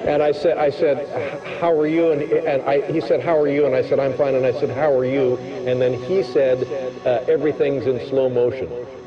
And I said, how are you? He said, how are you? And I said, I'm fine. And I said, how are you? And then he said, everything's in slow motion.